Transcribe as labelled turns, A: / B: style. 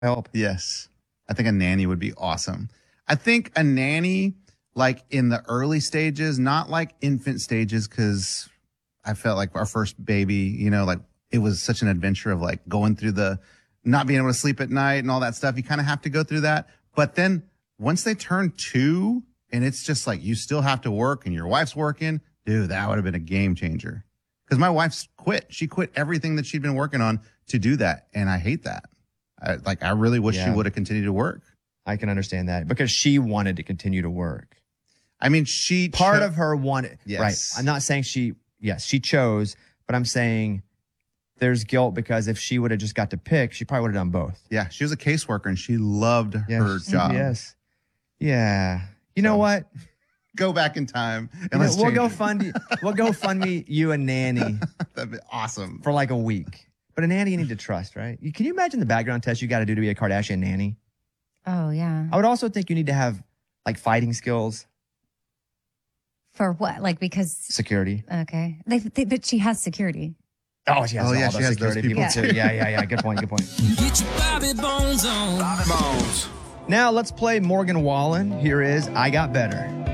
A: help.
B: Yes. I think a nanny would be awesome. I think a nanny, like in the early stages, not like infant stages, because I felt like our first baby, like it was such an adventure of like going through the not being able to sleep at night and all that stuff. You kind of have to go through that. But then once they turn 2 and it's just like you still have to work and your wife's working, dude, that would have been a game changer. Because my wife's quit. She quit everything that she'd been working on to do that. And I hate that. I really wish she would have continued to work.
A: I can understand that because she wanted to continue to work.
B: I mean,
A: part of her wanted,
B: yes.
A: Right. I'm not saying she chose, but I'm saying there's guilt because if she would have just got to pick, she probably would have done both.
B: Yeah. She was a caseworker and she loved her job.
A: Yes. Yeah. You know what?
B: Go back in time and
A: we'll go fund me you a nanny.
B: That'd be awesome.
A: For like a week. But a nanny you need to trust, right? Can you imagine the background test you got to do to be a Kardashian nanny?
C: Oh, yeah.
A: I would also think you need to have like fighting skills.
C: For what? Like because
A: security.
C: Okay. But she has security.
A: Oh, she has all
B: she
A: those
B: has
A: security
B: those people
A: too. Yeah. Good point.
D: Get your Bobby Bones on.
E: Bobby Bones.
A: Now let's play Morgan Wallen. Here is I Got Better.